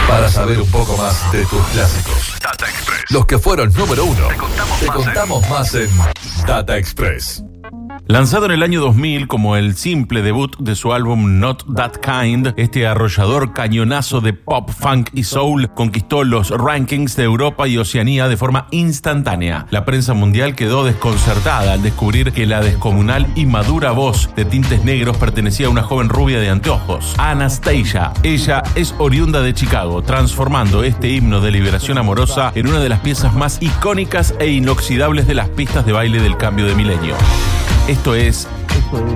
Para saber un poco más de tus clásicos. Data Express. Los que fueron número uno. Te contamos más en Data Express. Lanzado en el año 2000 como el simple debut de su álbum Not That Kind, este arrollador cañonazo de pop, funk y soul conquistó los rankings de Europa y Oceanía de forma instantánea. La prensa mundial quedó desconcertada al descubrir que la descomunal y madura voz de tintes negros pertenecía a una joven rubia de anteojos, Anastacia. Ella es oriunda de Chicago, transformando este himno de liberación amorosa en una de las piezas más icónicas e inoxidables de las pistas de baile del cambio de milenio. Esto es